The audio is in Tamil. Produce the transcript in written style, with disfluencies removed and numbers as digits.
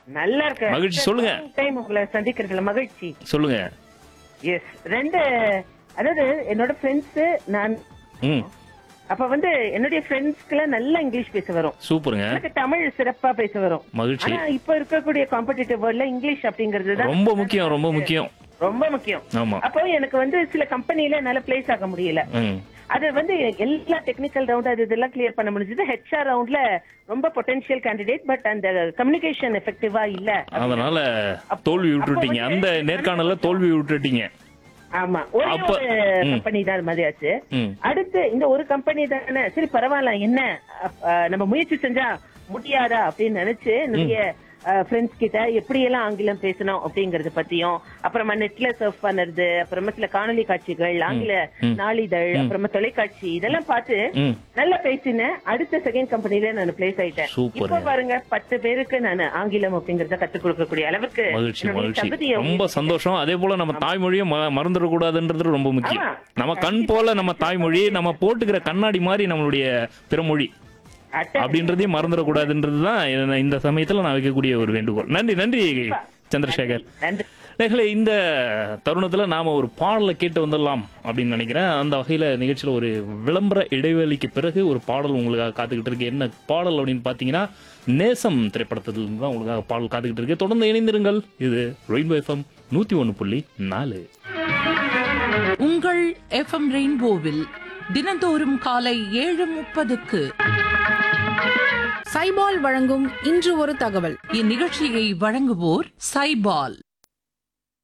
நல்லா இருக்க. மகிழ்ச்சி, சொல்லுங்க. டைம் உங்களை சந்திக்கிறதுல மகிழ்ச்சி. சொல்லுங்க. எஸ், அதாவது என்னோட ஃப்ரெண்ட்ஸ் நான். ம். அப்ப என்னுடைய ஃப்ரெண்ட்ஸ்க்குலாம் நல்லா இங்கிலீஷ் பேச வரும். சூப்பருங்க. எனக்கு தமிழ் சிறப்பா பேச வரும். மகிழ்ச்சி. ஆனா இப்ப இருக்கக்கூடிய காம்படிட்டிவ் வேர்ல்ட்ல இங்கிலீஷ் அப்படிங்கிறது தான் ரொம்ப முக்கியம், ரொம்ப முக்கியம். ரொம்ப முக்கியம். ஆமா. அப்போ எனக்கு சில கம்பெனில என்னால பிளேஸ் ஆக முடியல. அது எல்லா டெக்னிக்கல் ரவுண்ட் இதெல்லாம் கிளியர் பண்ண முடிஞ்சது. ஹெச்ஆர் ரவுண்ட்ல ரொம்ப பொட்டன்ஷியல் கேண்டிடேட், பட் அந்த கம்யூனிகேஷன் எஃபெக்டிவா இல்ல. அதனால தோல்வி விட்டுட்டீங்க. அந்த நேர்காணல்ல தோல்வி விட்டுட்டீங்க. ஆமா, ஒரே ஒரு கம்பெனி தான் அது மாதிரி ஆச்சு. அடுத்து இந்த ஒரு கம்பெனி தானே, சரி பரவாயில்ல, என்ன நம்ம முயற்சி செஞ்சா முடியாதா அப்படின்னு நினைச்சு நிறைய ஃப்ரெண்ட்ஸ் கிட்ட எப்படி எல்லாம் ஆங்கிலம் பேசணும் அப்படிங்கறது பத்தியும், அப்புறமா நெட்ல சர்ஃப் பண்ணுறது, அப்புறமா சில காணொலி காட்சிகள், ஆங்கில நாளிதழ், அப்புறமா தொலைக்காட்சி இதெல்லாம் பார்த்து நல்லா பேசினேன். அடுத்த செகண்ட் கம்பெனில நான் பிளேஸ் ஆயிட்டேன். இப்ப பாருங்க 10 பேருக்கு நான் ஆங்கிலம் அப்படிங்கறத கத்துக் கொடுக்கக்கூடிய அளவுக்கு ரொம்ப சந்தோஷம். அதே போல நம்ம தாய்மொழியை மறந்துடக்கூடாதுன்றது ரொம்ப முக்கியம். நம்ம கண் போல நம்ம தாய்மொழி, நம்ம போட்டுக்கிற கண்ணாடி மாதிரி நம்மளுடைய பிறமொழி அப்படின்றதையும் மறந்துடக்கூடாதுன்றதுதான் இந்த சமயத்துல நான் வைக்கக்கூடிய ஒரு வேண்டுகோள். நன்றி, நன்றி சந்திரசேகர். இந்த தருணத்துல நாம ஒரு பாடலை கேட்டு வந்துடலாம் அப்படின்னு நினைக்கிறேன். அந்த வகையில நிகழ்ச்சியில ஒரு விளம்பர இடைவெளிக்கு பிறகு ஒரு பாடல் உங்களுக்காக காத்துக்கிட்டு இருக்கு. என்ன பாடல் அப்படின்னு பாத்தீங்கன்னா, நேசம் திரைப்படத்துல தான் உங்களுக்காக பாடல் காத்துக்கிட்டு இருக்கு. தொடர்ந்து இணைந்திருங்கள். இது ரெயின்போ எஃப்எம் 101.4. உங்கள் எஃப்எம் ரெயின்போவில் தினந்தோறும் காலை 7:30க்கு சைபால் வழங்கும் இன்று ஒரு தகவல். இந்நிகழ்ச்சியை வழங்குவோர் சைபால்.